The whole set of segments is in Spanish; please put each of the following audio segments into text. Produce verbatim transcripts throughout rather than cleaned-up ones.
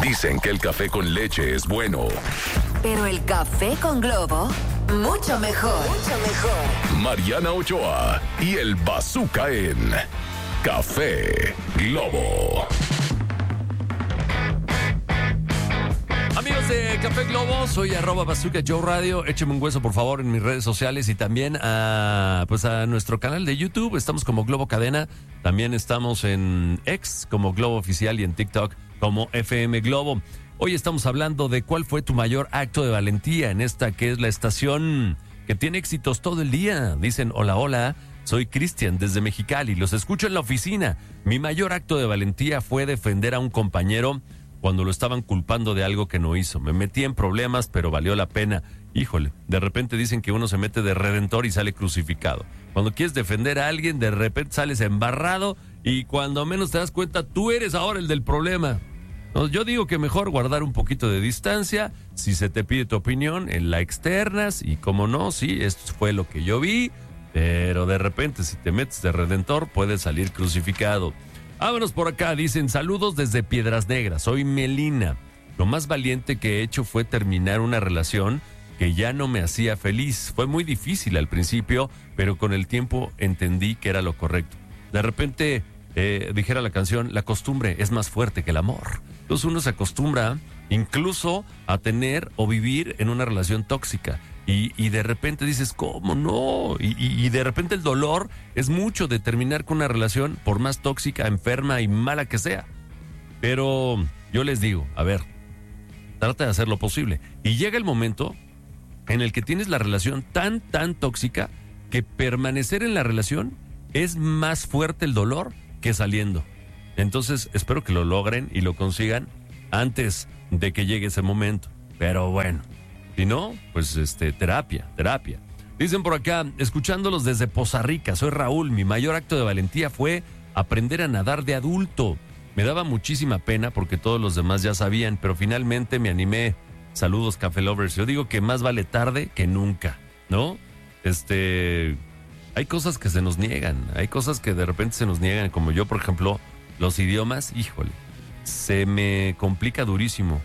Dicen que el café con leche es bueno. Pero el café con Globo, mucho mejor. Mucho mejor. Mariana Ochoa y el Bazooka en Café Globo. Amigos de Café Globo, soy arroba Bazooka Joe Radio. Écheme un hueso, por favor, en mis redes sociales y también a, pues a nuestro canal de YouTube. Estamos como Globo Cadena. También estamos en X como Globo Oficial y en TikTok como F M Globo. Hoy estamos hablando de cuál fue tu mayor acto de valentía en esta que es la estación que tiene éxitos todo el día. Dicen, hola, hola, soy Cristian desde Mexicali, los escucho en la oficina. Mi mayor acto de valentía fue defender a un compañero cuando lo estaban culpando de algo que no hizo. Me metí en problemas, pero valió la pena. Híjole, de repente dicen que uno se mete de redentor y sale crucificado. Cuando quieres defender a alguien, de repente sales embarrado y cuando menos te das cuenta, tú eres ahora el del problema. No, yo digo que mejor guardar un poquito de distancia. Si se te pide tu opinión, en la externas y como no, sí, esto fue lo que yo vi, pero de repente si te metes de redentor, puedes salir crucificado. Vámonos por acá, dicen saludos desde Piedras Negras, soy Melina. Lo más valiente que he hecho fue terminar una relación que ya no me hacía feliz. Fue muy difícil al principio, pero con el tiempo entendí que era lo correcto. De repente, eh, dijera la canción, la costumbre es más fuerte que el amor. Entonces uno se acostumbra incluso a tener o vivir en una relación tóxica. Y, y de repente dices, ¿cómo no? Y, y, y de repente el dolor es mucho de terminar con una relación, por más tóxica, enferma y mala que sea. Pero yo les digo, a ver, trata de hacer lo posible. Y llega el momento en el que tienes la relación tan, tan tóxica que permanecer en la relación es más fuerte el dolor que saliendo. Entonces espero que lo logren y lo consigan antes de que llegue ese momento. Pero bueno, si no, pues este, terapia, terapia. Dicen por acá, escuchándolos desde Poza Rica, soy Raúl, mi mayor acto de valentía fue aprender a nadar de adulto. Me daba muchísima pena porque todos los demás ya sabían, pero finalmente me animé. Saludos, Café Lovers. Yo digo que más vale tarde que nunca, ¿no? Este, hay cosas que se nos niegan, hay cosas que de repente se nos niegan, como yo, por ejemplo, los idiomas, híjole, se me complica durísimo.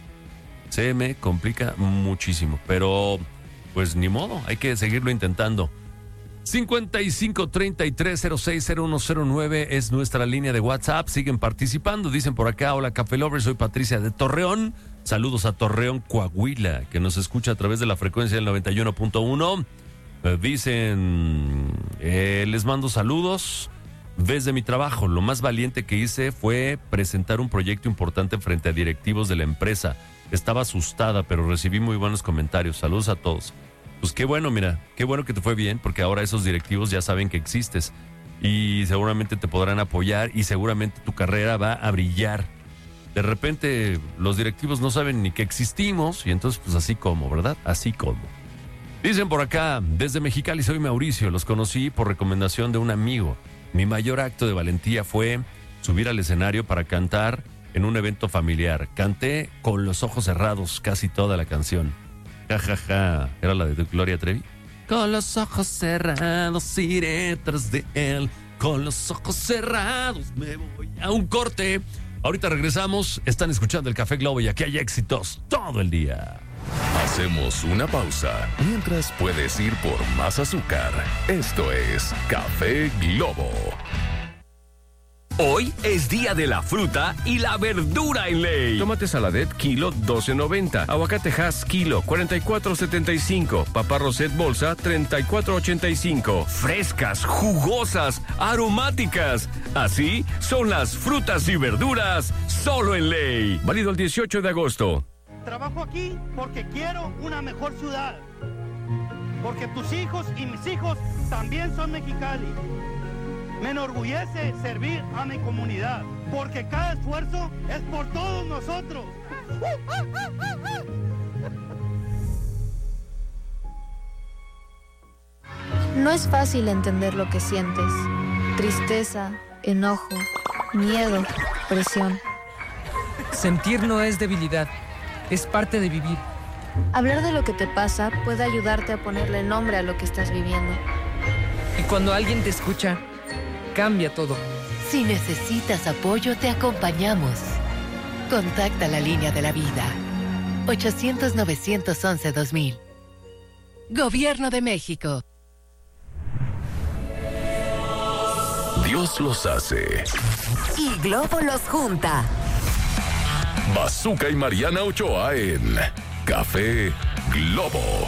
Se me complica muchísimo, pero pues ni modo, hay que seguirlo intentando. cincuenta y cinco, treinta y tres, cero seis, cero uno cero nueve es nuestra línea de WhatsApp. Siguen participando, dicen por acá, hola Café Lovers, soy Patricia de Torreón. Saludos a Torreón, Coahuila, que nos escucha a través de la frecuencia del noventa y uno punto uno. Eh, dicen, eh, les mando saludos desde mi trabajo. Lo más valiente que hice fue presentar un proyecto importante frente a directivos de la empresa. Estaba asustada, pero recibí muy buenos comentarios. Saludos a todos. Pues qué bueno, mira, qué bueno que te fue bien, porque ahora esos directivos ya saben que existes y seguramente te podrán apoyar y seguramente tu carrera va a brillar. De repente los directivos no saben ni que existimos y entonces pues así como, ¿verdad? Así como. Dicen por acá, desde Mexicali soy Mauricio, los conocí por recomendación de un amigo. Mi mayor acto de valentía fue subir al escenario para cantar en un evento familiar. Canté con los ojos cerrados casi toda la canción. Ja, ja, ja. Era la de Gloria Trevi. Con los ojos cerrados iré tras de él. Con los ojos cerrados me voy a un corte. Ahorita regresamos. Están escuchando el Café Globo y aquí hay éxitos todo el día. Hacemos una pausa. Mientras puedes ir por más azúcar. Esto es Café Globo. Hoy es día de la fruta y la verdura en ley. Tomate Saladet, kilo doce noventa. Aguacate Hass, kilo cuarenta y cuatro setenta y cinco. Papa Roset bolsa, treinta y cuatro ochenta y cinco. Frescas, jugosas, aromáticas. Así son las frutas y verduras solo en ley. Válido el dieciocho de agosto. Trabajo aquí porque quiero una mejor ciudad. Porque tus hijos y mis hijos también son Mexicali. Me enorgullece servir a mi comunidad, porque cada esfuerzo es por todos nosotros. No es fácil entender lo que sientes. Tristeza, enojo, miedo, presión. Sentir no es debilidad, es parte de vivir. Hablar de lo que te pasa puede ayudarte a ponerle nombre a lo que estás viviendo. Y cuando alguien te escucha, cambia todo. Si necesitas apoyo, te acompañamos. Contacta la línea de la vida. ochocientos, novecientos once, dos mil. Gobierno de México. Dios los hace. Y Globo los junta. Bazooka y Mariana Ochoa en Café Globo.